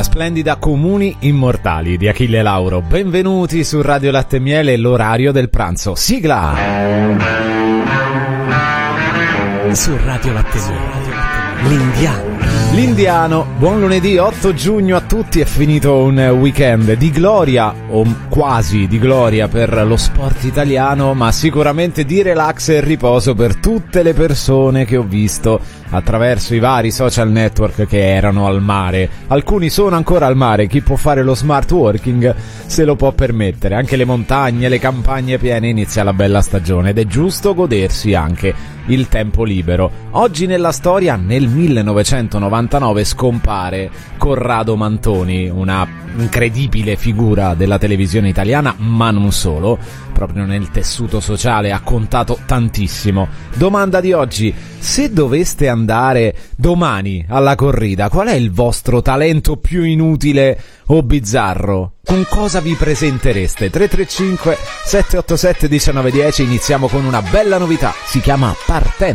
La splendida Comuni Immortali di Achille Lauro. Benvenuti su Radio Latte e Miele, l'orario del pranzo. Sigla! Su Radio Latte e Miele, L'Indiano. Buon lunedì 8 giugno a tutti. È finito un weekend di gloria, o quasi di gloria, per lo sport italiano, ma sicuramente di relax e riposo per tutte le persone che ho visto attraverso i vari social network che erano al mare. Alcuni sono ancora al mare, chi può fare lo smart working se lo può permettere. Anche le montagne, le campagne piene, inizia la bella stagione ed è giusto godersi anche il tempo libero. Oggi nella storia, nel 1999 scompare Corrado Mantoni, una incredibile figura della televisione italiana, ma non solo, proprio nel tessuto sociale ha contato tantissimo. Domanda di oggi: se doveste andare domani alla corrida, qual è il vostro talento più inutile o bizzarro? Con cosa vi presentereste? 335 787 1910. Iniziamo con una bella novità, si chiama Partenza.